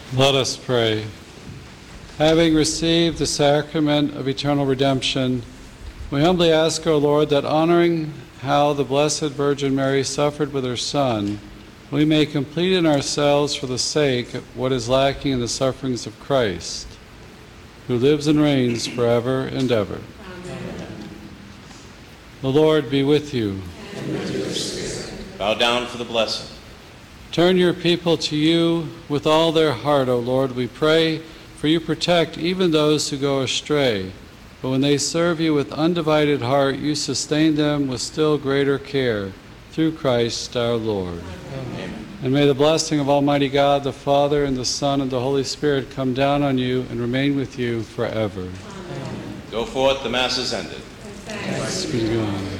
Let us pray. Having received the sacrament of eternal redemption, we humbly ask, O Lord, that honoring how the Blessed Virgin Mary suffered with her Son, we may complete in ourselves for the sake of what is lacking in the sufferings of Christ, who lives and reigns forever and ever. Amen. The Lord be with you. And with your spirit. Bow down for the blessing. Turn your people to you with all their heart, O Lord, we pray, for you protect even those who go astray. But when they serve you with undivided heart, you sustain them with still greater care, through Christ our Lord. Amen. And may the blessing of Almighty God, the Father, and the Son, and the Holy Spirit come down on you and remain with you forever. Amen. Go forth, the Mass is ended. Thanks Be to God.